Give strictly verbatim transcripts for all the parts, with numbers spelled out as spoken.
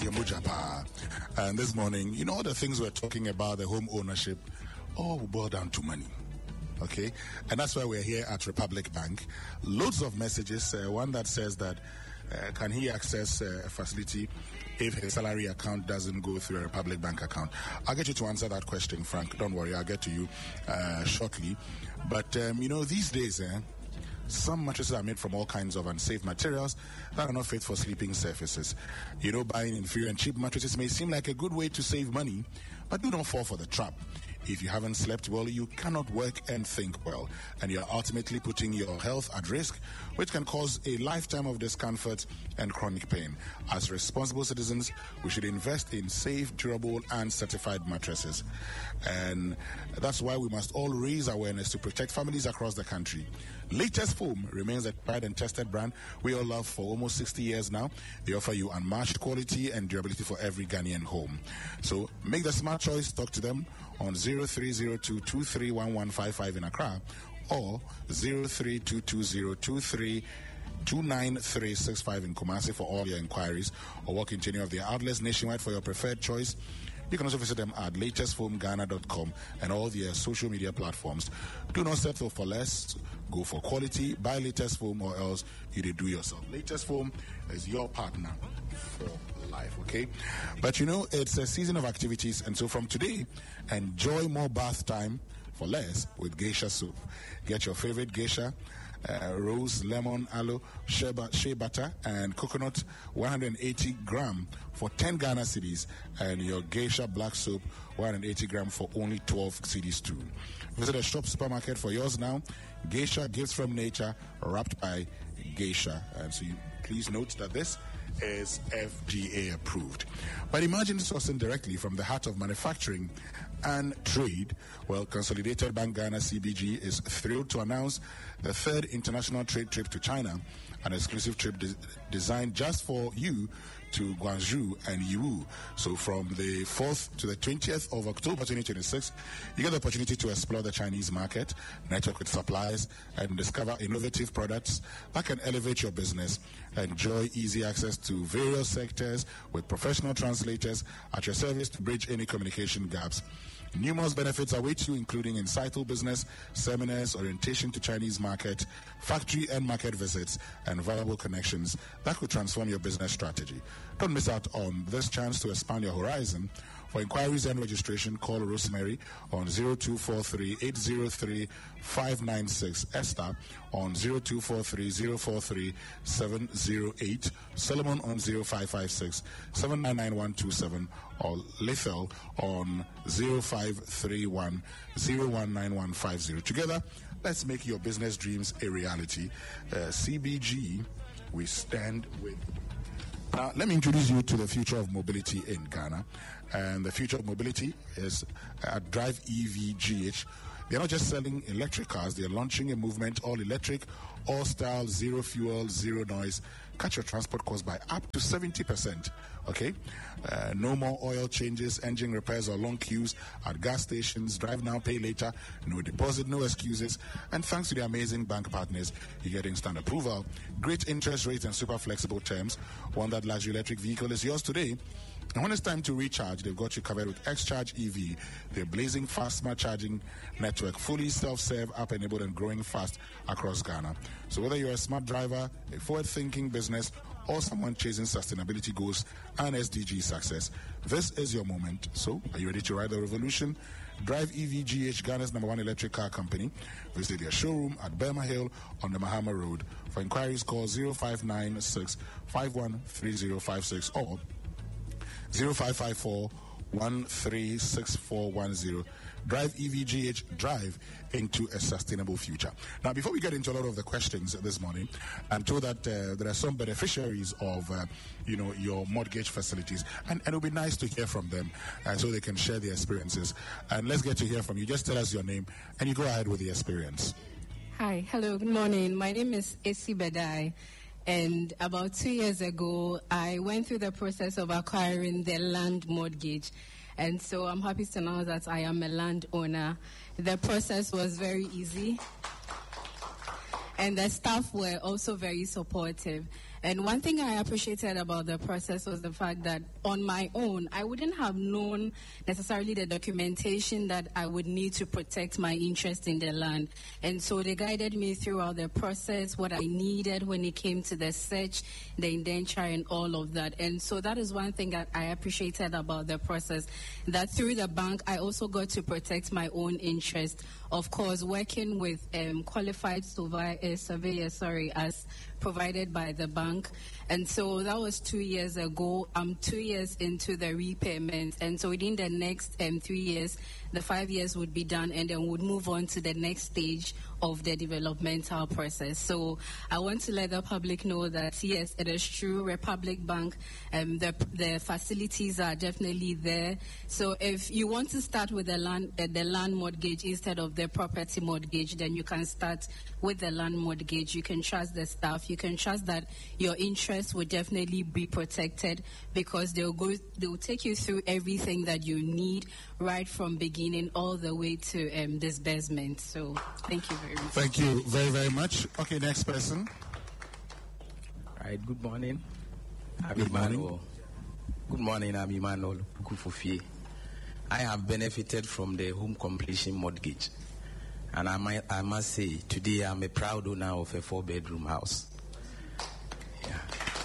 Yamujapa. And this morning, you know, all the things we're talking about, the home ownership, all boil down to money. Okay, and that's why we're here at Republic Bank. Loads of messages. Uh, one that says that uh, can he access uh, a facility if his salary account doesn't go through a Republic Bank account? I'll get you to answer that question, Frank. Don't worry, I'll get to you uh, shortly. But um, you know, these days, eh, some mattresses are made from all kinds of unsafe materials that are not fit for sleeping surfaces. You know, buying inferior and cheap mattresses may seem like a good way to save money, but do not fall for the trap. If you haven't slept well, you cannot work and think well, and you're ultimately putting your health at risk, which can cause a lifetime of discomfort and chronic pain. As responsible citizens, we should invest in safe, durable, and certified mattresses. And that's why we must all raise awareness to protect families across the country. Latest Foam remains a tried and tested brand we all love for almost sixty years now. They offer you unmatched quality and durability for every Ghanaian home. So make the smart choice. Talk to them on zero three zero two, two three one one five five in Accra or zero three two two zero two three two nine three six five in Kumasi for all your inquiries, or walk into any of their outlets nationwide for your preferred choice. You can also visit them at latest foam ghana dot com and all their social media platforms. Do not settle for less. Go for quality. Buy Latest Foam or else you do yourself. Latest Foam is your partner for life, okay? But you know, it's a season of activities, and so from today, enjoy more bath time for less with Geisha Soap. Get your favorite Geisha, uh, rose, lemon, aloe, shea, shea butter, and coconut one hundred eighty gram for ten Ghana cedis, and your Geisha Black Soap one hundred eighty gram for only twelve cedis too. Visit a shop supermarket for yours now. Geisha, gifts from nature, wrapped by Geisha. And so you please note that this is F D A approved. But imagine sourcing directly from the heart of manufacturing and trade. Well, Consolidated Bank Ghana C B G is thrilled to announce the third international trade trip to China, an exclusive trip de- designed just for you to Guangzhou and Yiwu. So from the fourth to the twentieth of October twenty twenty-six, you get the opportunity to explore the Chinese market, network with suppliers, and discover innovative products that can elevate your business. Enjoy easy access to various sectors with professional translators at your service to bridge any communication gaps. Numerous benefits await you, including insightful business, seminars, orientation to Chinese market, factory and market visits, and valuable connections that could transform your business strategy. Don't miss out on this chance to expand your horizon. For inquiries and registration, call Rosemary on zero two four three, eight zero three, five nine six, Esther on zero two four three, zero four three, seven zero eight, Solomon on zero five five six, seven nine nine one two seven, or Lethal on zero five three one, zero one nine one five zero. Together, let's make your business dreams a reality. Uh, C B G, we stand with. Now, let me introduce you to the future of mobility in Ghana. And the future of mobility is at Drive E V G H. They're not just selling electric cars, they're launching a movement, all electric, all style, zero fuel, zero noise. Cut your transport cost by up to seventy percent. Okay? Uh, no more oil changes, engine repairs, or long queues at gas stations. Drive now, pay later. No deposit, no excuses. And thanks to the amazing bank partners, you get instant approval, great interest rates, and super flexible terms. One that luxury electric vehicle is yours today. And when it's time to recharge, they've got you covered with X-Charge E V, their blazing fast smart charging network, fully self-serve, app-enabled, and growing fast across Ghana. So whether you're a smart driver, a forward-thinking business, or someone chasing sustainability goals and S D G success, this is your moment. So, are you ready to ride the revolution? Drive E V G H, Ghana's number one electric car company. Visit their showroom at Burma Hill on the Mahama Road. For inquiries, call zero five nine six, five one three zero five six or zero five five four, one three six four one zero. Drive E V G H, drive into a sustainable future. Now, before we get into a lot of the questions this morning, I'm told that uh, there are some beneficiaries of, uh, you know, your mortgage facilities, and, and it would be nice to hear from them uh, so they can share their experiences. And let's get to hear from you. Just tell us your name, and you go ahead with the experience. Hi, hello, good morning. My name is Esi Bedai. And about two years ago, I went through the process of acquiring the land mortgage. And so I'm happy to announce that I am a landowner. The process was very easy. And the staff were also very supportive. And one thing I appreciated about the process was the fact that on my own, I wouldn't have known necessarily the documentation that I would need to protect my interest in the land. And so they guided me throughout the process, what I needed when it came to the search, the indenture, and all of that. And so that is one thing that I appreciated about the process, that through the bank, I also got to protect my own interest. Of course, working with um, qualified survey, uh, surveyors, sorry, as provided by the bank. And so that was two years ago. I'm two years into the repayment. And so within the next um, three years, the five years would be done, and then we'd move on to the next stage of the developmental process. So I want to let the public know that, yes, it is true, Republic Bank, um, the, the facilities are definitely there. So if you want to start with the land, uh, the land mortgage instead of the property mortgage, then you can start with the land mortgage. You can trust the staff. You can trust that your interests will definitely be protected, because they'll go, they'll take you through everything that you need right from beginning all the way to um, disbursement. So thank you very much. Thank you very, very much. Okay, next person. All right, good morning. I'm Good morning. Emmanuel. Good morning, I'm Emmanuel Kufufie. I have benefited from the home completion mortgage. And I, might, I must say, today I'm a proud owner of a four-bedroom house. Yeah.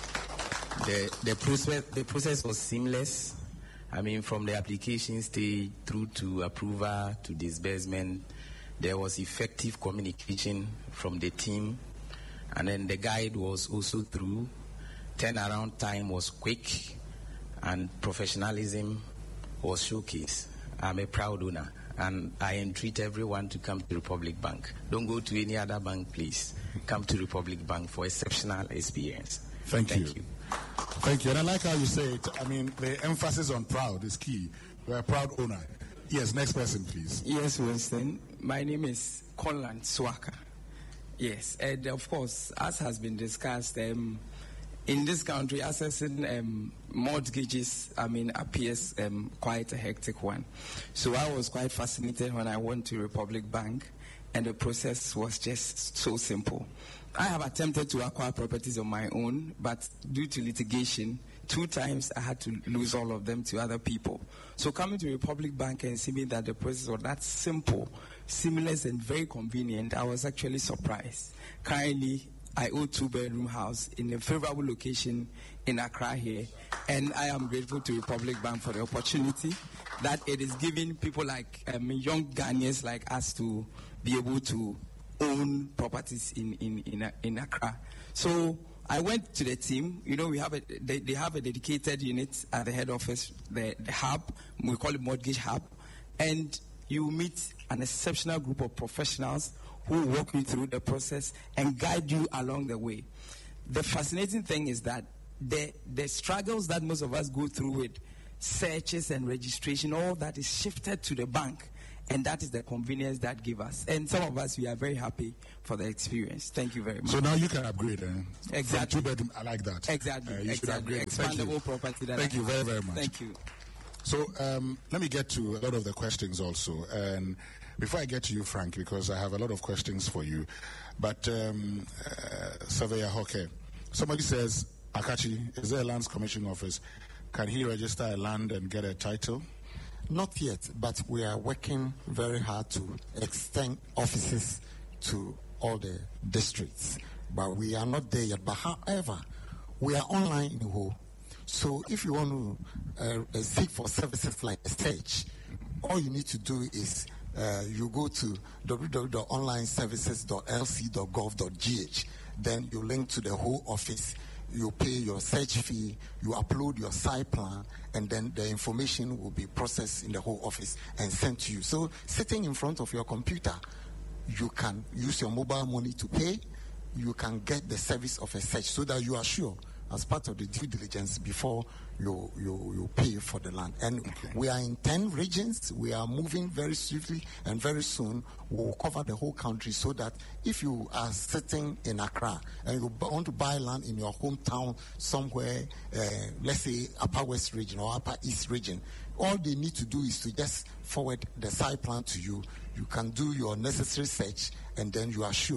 The, the, process, the process was seamless. I mean, from the application stage through to approval to disbursement, there was effective communication from the team. And then the guide was also through. Turnaround time was quick, and professionalism was showcased. I'm a proud owner, and I entreat everyone to come to Republic Bank. Don't go to any other bank, please. Come to Republic Bank for exceptional experience. Thank, Thank you. you. Thank you. And I like how you say it. I mean, the emphasis on proud is key. You're a proud owner. Yes, next person, please. Yes, Winston. My name is Conland Swaka. Yes, and of course, as has been discussed, um, in this country, accessing um, mortgages, I mean, appears um, quite a hectic one. So I was quite fascinated when I went to Republic Bank, and the process was just so simple. I have attempted to acquire properties on my own, but due to litigation, two times I had to lose all of them to other people. So coming to Republic Bank and seeing that the process was that simple, seamless, and very convenient, I was actually surprised. Currently, I own a two-bedroom house in a favorable location in Accra here, and I am grateful to Republic Bank for the opportunity that it is giving people like um, young Ghanaians like us to be able to own properties in in in, in Accra. So I went to the team. You know, we have a they, they have a dedicated unit at the head office, the, the hub. We call it Mortgage Hub, and you meet an exceptional group of professionals who will walk you through the process and guide you along the way. The fascinating thing is that the the struggles that most of us go through with searches and registration, all that is shifted to the bank. And that is the convenience that give us. And some of us, we are very happy for the experience. Thank you very much. So now you can upgrade. Eh? Exactly. From two bedroom, I like that. Exactly. Uh, you exactly. should upgrade. Thank you. Expandable property. That Thank I you have. very, very much. Thank you. So um, let me get to a lot of the questions also. And before I get to you, Frank, because I have a lot of questions for you. But um, uh, Surveyor Hoke, somebody says, Akachi, is there a lands commission office? Can he register a land and get a title? Not yet, but we are working very hard to extend offices to all the districts. But we are not there yet. But however, we are online in Ho. So if you want to uh, seek for services like a search, all you need to do is uh, you go to w w w dot online services dot l c dot gov dot g h. Then you link to the whole office. You pay your search fee, you upload your site plan, and then the information will be processed in the whole office and sent to you. So sitting in front of your computer, you can use your mobile money to pay. You can get the service of a search so that you are sure, as part of the due diligence, before you you, you pay for the land. And okay. We are in ten regions. We are moving very swiftly, and very soon we'll cover the whole country, so that if you are sitting in Accra and you want to buy land in your hometown somewhere, uh, let's say Upper West region or Upper East region, all they need to do is to just forward the site plan to you. You can do your necessary search, and then you are sure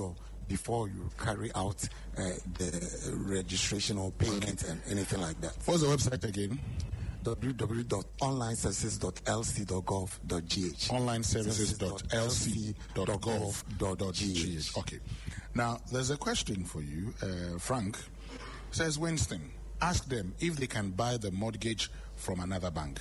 before you carry out uh, the registration or payment and anything like that. What's the website again? w w w dot online services dot l c dot gov dot g h. online services dot l c dot gov dot g h. Okay. Now, there's a question for you. Uh, Frank says, Winston, ask them if they can buy the mortgage from another bank.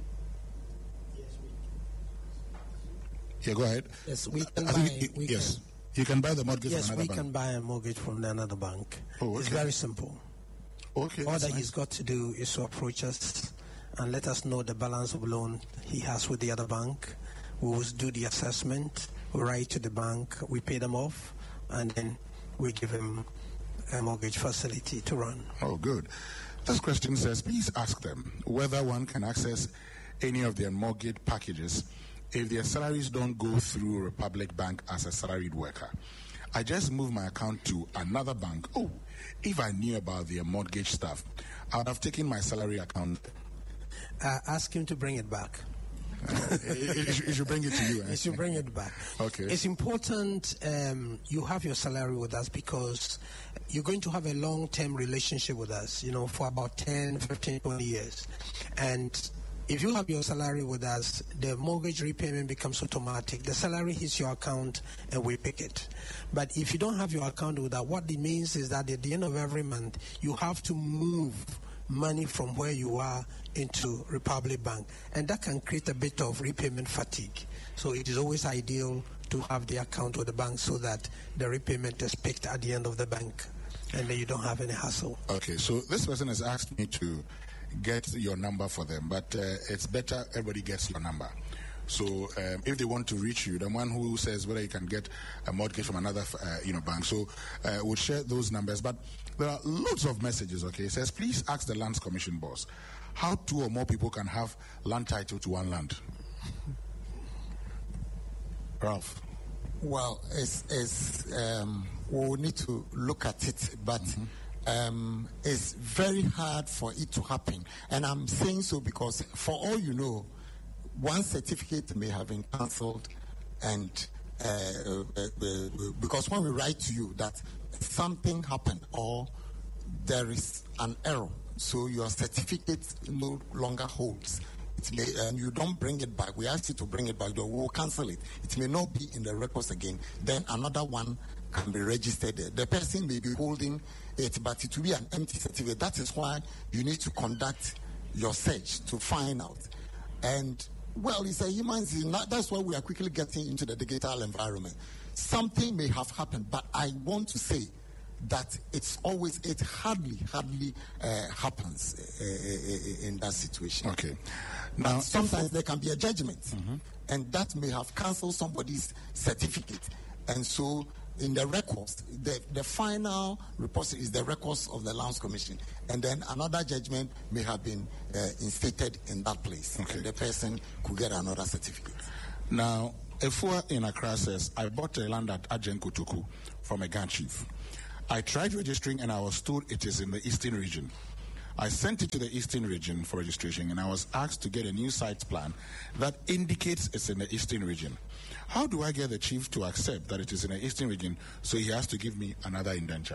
Yeah, go ahead. Yes, we can I buy. think We yes, can, you can buy the mortgage yes, from we another can bank. buy a mortgage from another bank. Oh, It's okay. very simple. Okay. All that's that nice. he's got to do is to approach us and let us know the balance of loan he has with the other bank. We will do the assessment, we write to the bank, we pay them off, and then we give him a mortgage facility to run. Oh, good. This question says, please ask them whether one can access any of their mortgage packages if their salaries don't go through Republic Bank as a salaried worker. I just moved my account to another bank. Oh, if I knew about their mortgage stuff, I would have taken my salary account. Uh, ask him to bring it back. It should, it should bring it to you. Eh? You should bring it back. Okay. It's important um, you have your salary with us because you're going to have a long-term relationship with us, you know, for about ten, fifteen, twenty years. And if you have your salary with us, the mortgage repayment becomes automatic. The salary hits your account and we pick it. But if you don't have your account with us, what it means is that at the end of every month, you have to move money from where you are into Republic Bank, and that can create a bit of repayment fatigue. So it is always ideal to have the account with the bank so that the repayment is picked at the end of the bank and then you don't have any hassle. Okay, so this person has asked me to get your number for them, but uh, it's better everybody gets your number. So um, if they want to reach you, the one who says whether you can get a mortgage from another uh, you know, bank, so uh, we'll share those numbers. But there are loads of messages, okay? It says, please ask the Lands Commission boss how two or more people can have land title to one land. Ralph. Well, it's, it's, um, we'll need to look at it, but mm-hmm. um, it's very hard for it to happen. And I'm saying so because, for all you know, one certificate may have been cancelled, and uh, uh, uh, because when we write to you that something happened or there is an error, so your certificate no longer holds. It may, and you don't bring it back. We ask you to bring it back. We'll cancel it. It may not be in the records again. Then another one can be registered there. The person may be holding it, but it will be an empty certificate. That is why you need to conduct your search to find out. And, well, it's a human thing. That's why we are quickly getting into the digital environment. Something may have happened, but I want to say that it's always, it hardly, hardly uh, happens uh, in that situation. Okay. Now, but sometimes there can be a judgment, mm-hmm. and that may have cancelled somebody's certificate. And so, in the records, the, the final report is the records of the Lands Commission, and then another judgment may have been uh, instated in that place. Okay. And the person could get another certificate. Now, Efua in Accra says, I bought a land at Ajen Kotoku from a Gan chief. I tried registering and I was told it is in the Eastern region. I sent it to the Eastern region for registration and I was asked to get a new site plan that indicates it's in the Eastern region. How do I get the chief to accept that it is in the Eastern region so he has to give me another indenture?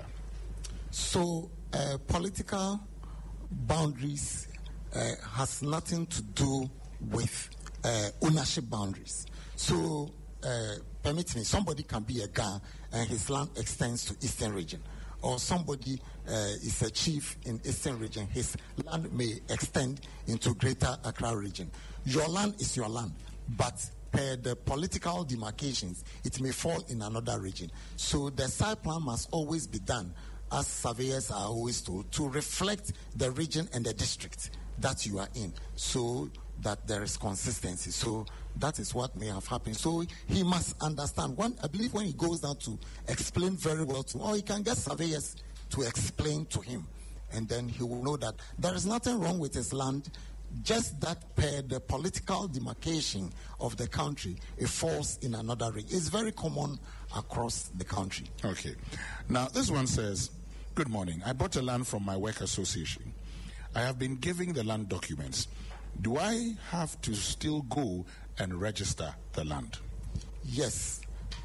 So uh, political boundaries uh, has nothing to do with uh, ownership boundaries. So uh, permit me, somebody can be a Ga and his land extends to Eastern region. Or somebody uh, is a chief in Eastern region, his land may extend into Greater Accra region. Your land is your land, but per the political demarcations, it may fall in another region. So the site plan must always be done, as surveyors are always told, to reflect the region and the district that you are in, so that there is consistency. So that is what may have happened. So he must understand. When, I believe when he goes down to explain very well to, or he can get surveyors to explain to him, and then he will know that there is nothing wrong with his land, just that per the political demarcation of the country, it falls in another region. It's very common across the country. Okay. Now, this one says, good morning. I bought a land from my work association. I have been giving the land documents. Do I have to still go and register the land? Yes.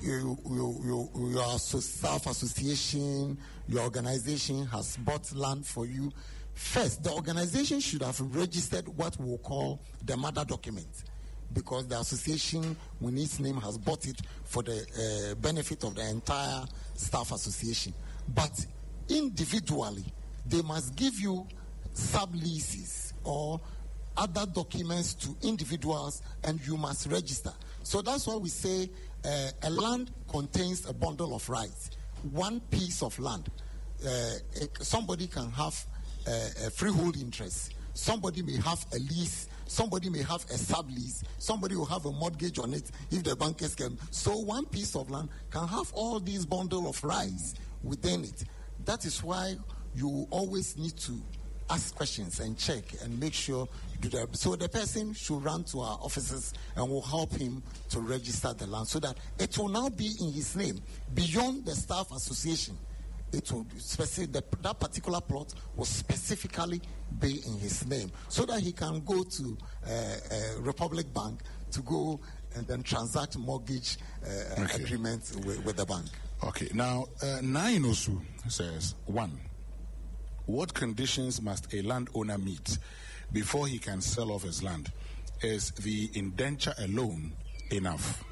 you, you, you, your self-association, your organization has bought land for you, first, the organization should have registered what we'll call the mother document, because the association, when its name has bought it for the uh, benefit of the entire staff association. But individually, they must give you subleases or other documents to individuals, and you must register. So that's why we say uh, a land contains a bundle of rights. One piece of land, uh, it, somebody can have uh, a freehold interest. Somebody may have a lease. Somebody may have a sublease. Somebody will have a mortgage on it if the bankers can. So one piece of land can have all these bundle of rights within it. That is why you always need to ask questions and check and make sure you do that. So the person should run to our offices and we'll help him to register the land so that it will now be in his name beyond the staff association. It will specific, the, that particular plot will specifically be in his name so that he can go to uh, uh, Republic Bank to go and then transact mortgage uh, okay. agreements with, with the bank. Okay. Now, uh, Nainosu says, one, what conditions must a landowner meet before he can sell off his land? Is the indenture alone enough?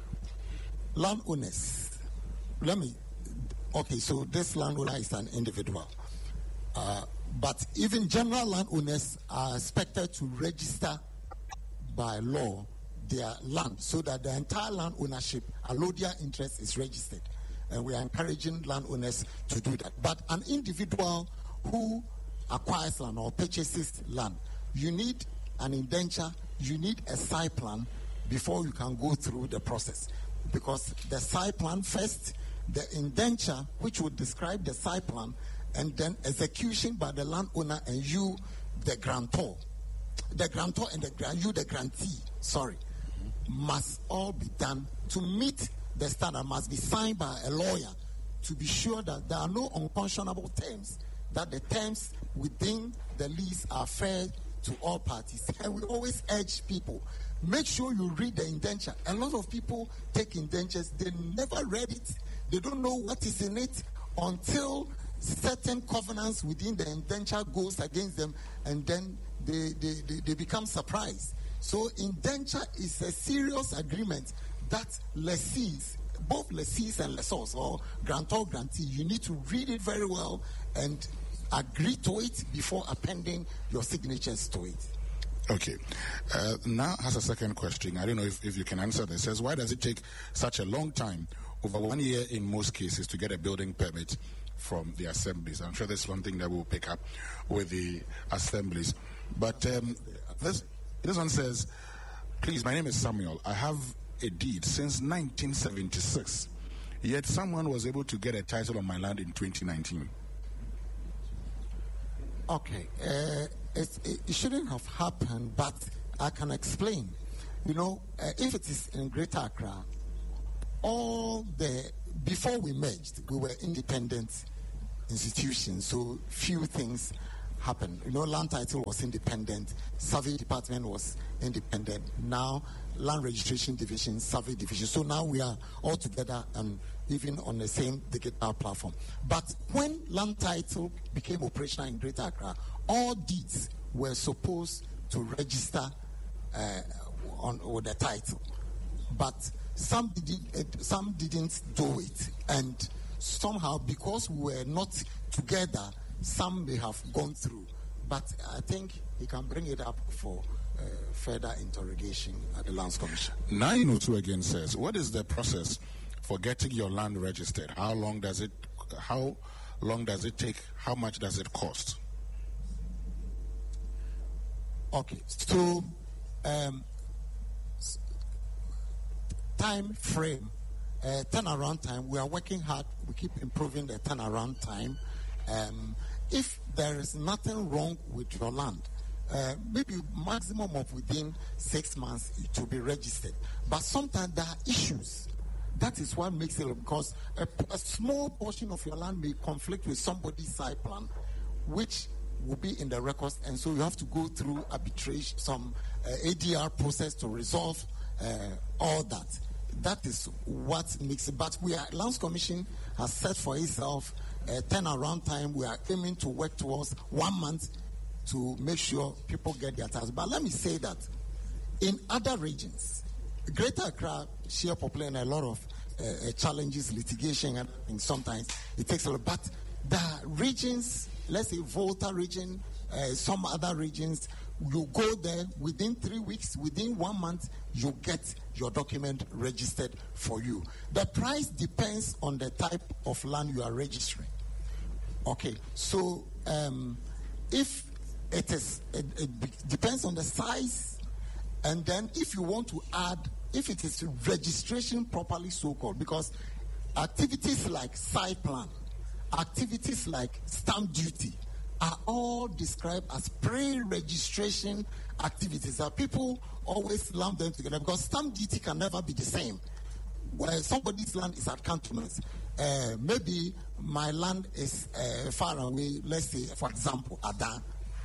Landowners, let me, okay, so this landowner is an individual. Uh, but even general landowners are expected to register by law their land so that the entire land ownership, allodial interest, is registered. And we are encouraging landowners to do that. But an individual who acquires land or purchases land, you need an indenture, you need a site plan before you can go through the process. Because the site plan first, the indenture, which would describe the site plan, and then execution by the landowner and you, the grantor. The grantor and the grant, you, the grantee, sorry, must all be done to meet the standard, must be signed by a lawyer to be sure that there are no unconscionable terms, that the terms within the lease are fair to all parties. And we always urge people, make sure you read the indenture. A lot of people take indentures, they never read it, they don't know what is in it until certain covenants within the indenture goes against them, and then they, they, they, they become surprised. So indenture is a serious agreement that lessees, both lessees and lessors, or grantor, grantee, you need to read it very well and agree to it before appending your signatures to it. Okay. Uh, now has a second question. I don't know if, if you can answer this. It says, why does it take such a long time, over one year in most cases, to get a building permit from the assemblies? I'm sure that's one thing that we'll pick up with the assemblies. But um, this, this one says, please, my name is Samuel. I have a deed since nineteen seventy-six, yet someone was able to get a title on my land in twenty nineteen. Okay, uh, it, it shouldn't have happened, but I can explain. You know, uh, if it is in Greater Accra, all the, before we merged, we were independent institutions, so few things happened. You know, land title was independent, survey department was independent. Now, land registration division, survey division. So now we are all together and even on the same digital platform. But when land title became operational in Greater Accra, all deeds were supposed to register uh, on with the title. But some didn't, some didn't do it. And somehow, because we were not together, some may have gone through. But I think he can bring it up for uh, further interrogation at the Lands Commission. nine oh two again says, what is the process for getting your land registered? How long does it, how long does it take? How much does it cost? Okay, so um, time frame, uh, turnaround time, we are working hard. We keep improving the turnaround time. Um, if there is nothing wrong with your land, uh, maybe maximum of within six months it will be registered. But sometimes there are issues. That is what makes it, because a, a small portion of your land may conflict with somebody's side plan, which will be in the records, and so you have to go through arbitration, some uh, A D R process to resolve uh, all that. that is what makes it. But we are, Lands Commission has set for itself a turnaround time. We are aiming to work towards one month to make sure people get their tax. But let me say that in other regions, Greater Accra share population a lot of uh, challenges, litigation, and sometimes it takes a lot. But the regions, let's say Volta region, uh, some other regions, you go there within three weeks, within one month, you get your document registered for you. The price depends on the type of land you are registering. Okay, so um, if it is, it, it depends on the size, and then if you want to add, if it is registration properly so-called, because activities like site plan, activities like stamp duty, are all described as pre-registration activities. That people always lump them together because stamp duty can never be the same. Where somebody's land is at cantonments, uh, maybe my land is uh, far away. Let's say, for example, Ada.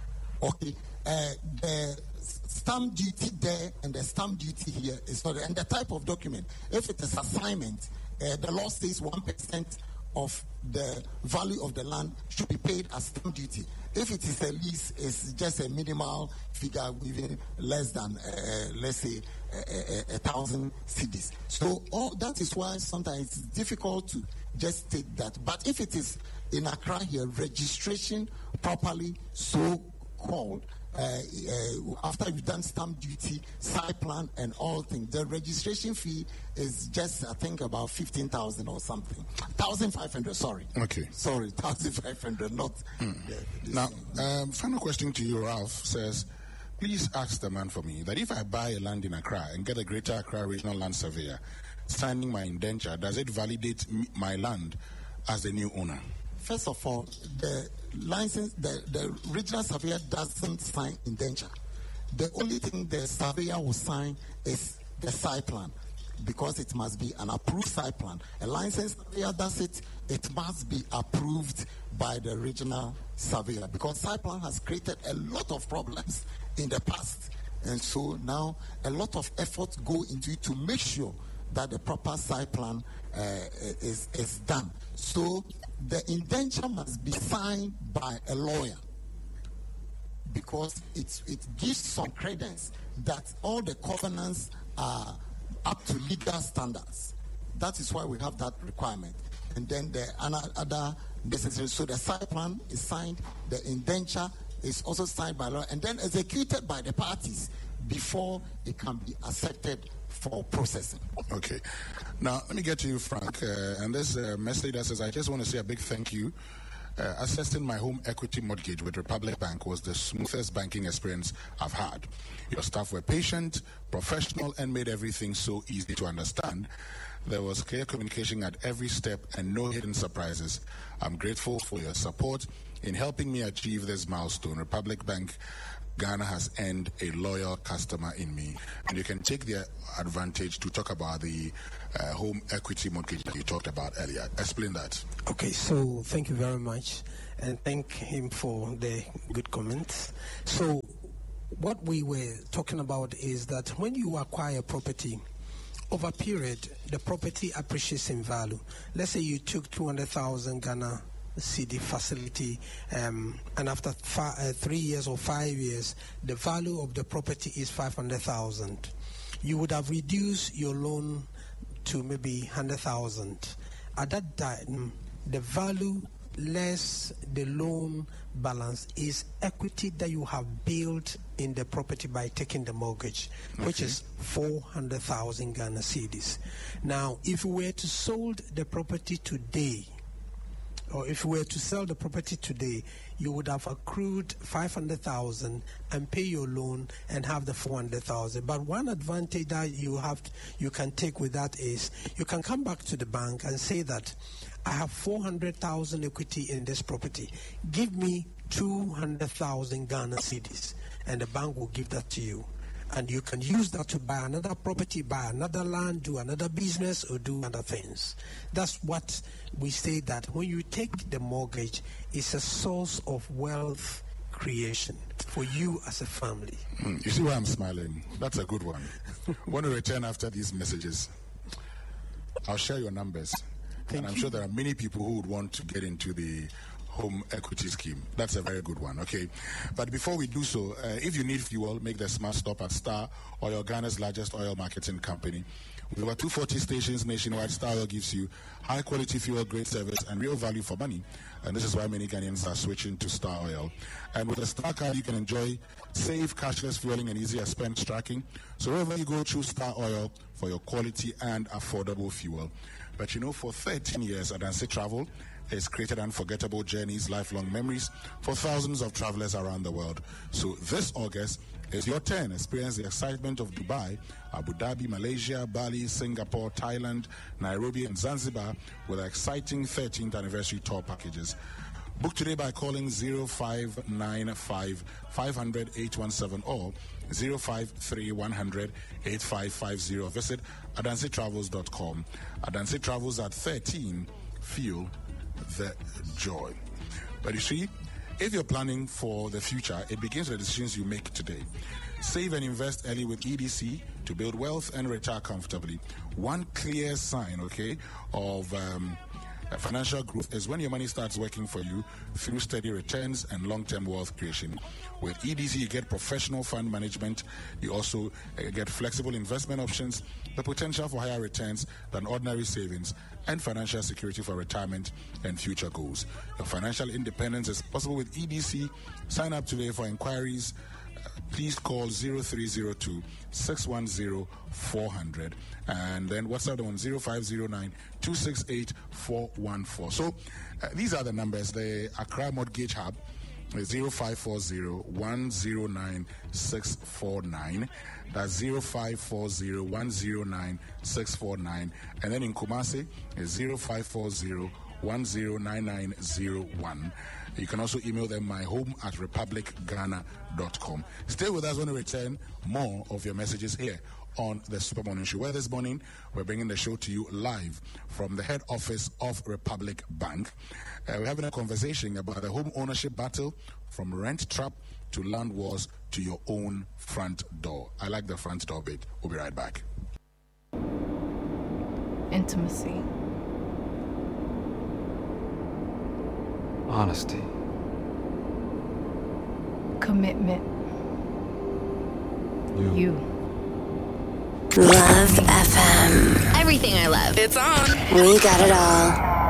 Okay, uh, the stamp duty there and the stamp duty here is not. And the type of document, if it is assignment, uh, the law says one percent of the value of the land should be paid as stamp duty. If it is a lease, it's just a minimal figure, even less than, uh, let's say, a, a, a thousand cedis. So all that is why sometimes it's difficult to just state that. But if it is in Accra here, registration properly so called, Uh, uh, after you've done stamp duty, site plan, and all things, the registration fee is just, I think, about fifteen thousand or something. Thousand five hundred. Sorry. Okay. Sorry, thousand five hundred. Not. Mm. The, now, um, final question to you, Ralph says, please ask the man for me that if I buy a land in Accra and get a Greater Accra Regional Land Surveyor signing my indenture, does it validate me, my land as the new owner? First of all, the license, the, the regional surveyor doesn't sign indenture. The only thing the surveyor will sign is the site plan, because it must be an approved site plan. A licensed surveyor does it, it must be approved by the regional surveyor, because site plan has created a lot of problems in the past. And so now a lot of efforts go into it to make sure that the proper site plan uh, is, is done. So the indenture must be signed by a lawyer, because it, it gives some credence that all the covenants are up to legal standards. That is why we have that requirement. And then the other necessary, so the site plan is signed, the indenture is also signed by law, and then executed by the parties before it can be accepted for processing. Okay. Now, let me get to you, Frank. Uh, and this uh, message that says, I just want to say a big thank you. Uh, assessing my home equity mortgage with Republic Bank was the smoothest banking experience I've had. Your staff were patient, professional, and made everything so easy to understand. There was clear communication at every step and no hidden surprises. I'm grateful for your support in helping me achieve this milestone. Republic Bank Ghana has earned a loyal customer in me. And you can take the advantage to talk about the uh, home equity mortgage that you talked about earlier. Explain that. Okay, so thank you very much. And thank him for the good comments. So what we were talking about is that when you acquire a property, over a period, the property appreciates in value. Let's say you took two hundred thousand Ghana C D facility, um, and after fi- uh, three years or five years, the value of the property is five hundred thousand. You would have reduced your loan to maybe one hundred thousand. At that time, the value less the loan balance is equity that you have built in the property by taking the mortgage, okay, which is four hundred thousand Ghana cedis. Now, if we were to sold the property today, or if we were to sell the property today, you would have accrued five hundred thousand and pay your loan and have the four hundred thousand. But one advantage that you have, to, you can take with that is you can come back to the bank and say that I have four hundred thousand equity in this property. Give me two hundred thousand Ghana cedis, and the bank will give that to you. And you can use that to buy another property, buy another land, do another business, or do other things. That's what we say, that when you take the mortgage, it's a source of wealth creation for you as a family. Mm, you see why I'm smiling? That's a good one. I want to return after these messages. I'll share your numbers. Thank and I'm you. sure there are many people who would want to get into the home equity scheme. That's a very good one, okay? But before we do so, uh, if you need fuel, make the smart stop at Star Oil, Ghana's largest oil marketing company. With over two hundred forty stations nationwide, Star Oil gives you high-quality fuel, great service, and real value for money. And this is why many Ghanaians are switching to Star Oil. And with a Star card, you can enjoy safe, cashless fueling and easy expense tracking. So wherever you go, choose Star Oil for your quality and affordable fuel. But you know, for thirteen years, Adanse Travel has created unforgettable journeys, lifelong memories for thousands of travelers around the world. So this August is your turn. Experience the excitement of Dubai, Abu Dhabi, Malaysia, Bali, Singapore, Thailand, Nairobi, and Zanzibar with our exciting thirteenth anniversary tour packages. Book today by calling zero five nine five, five hundred, eight one seven or zero five three, one hundred, eight five five zero. Visit adanse travels dot com. Adanse Travels at thirteen. Feel the joy. But you see, if you're planning for the future, it begins with the decisions you make today. Save and invest early with E D C to build wealth and retire comfortably. One clear sign, okay, of um, financial growth is when your money starts working for you through steady returns and long-term wealth creation. With E D C, you get professional fund management. You also uh, get flexible investment options, the potential for higher returns than ordinary savings, and financial security for retirement and future goals. Your financial independence is possible with E D C. Sign up today for inquiries. Uh, please call zero three zero two, six one zero, four hundred and then WhatsApp on zero five zero nine, two six eight, four one four. So uh, these are the numbers. The Accra Mortgage Hub is zero five four zero, one zero nine, six four nine. That's zero five four zero, one zero nine, six four nine. And then in Kumasi is zero five four zero, one zero nine nine zero one. You can also email them myhome at republic ghana dot com. Stay with us when we return. More of your messages here on the Super Morning Show, where this morning we're bringing the show to you live from the head office of Republic Bank. Uh, we're having a conversation about the home ownership battle, from rent trap to land wars to your own front door. I like the front door bit. We'll be right back. Intimacy. Honesty. Commitment. You. You. Love F M. Everything I love. It's on. We got it all.